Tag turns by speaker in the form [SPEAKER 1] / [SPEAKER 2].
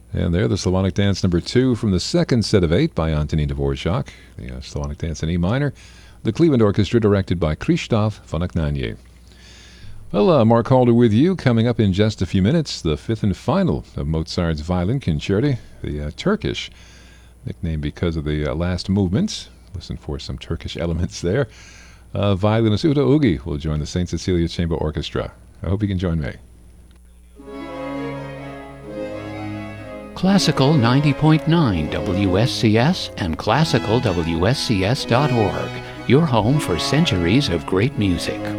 [SPEAKER 1] And there, the Slavonic Dance number 2 from the second set of 8 by Antonín Dvorak, the Slavonic Dance in E minor, the Cleveland Orchestra directed by Krzysztof Vanaknanie. Well, Mark Halder with you. Coming up in just a few minutes, the fifth and final of Mozart's Violin Concerti, the Turkish, nicknamed because of the last movement. Listen for some Turkish elements there. Violinist Uta Ugi will join the St. Cecilia Chamber Orchestra. I hope you can join me.
[SPEAKER 2] Classical 90.9 WSCS and classicalwscs.org, your home for centuries of great music.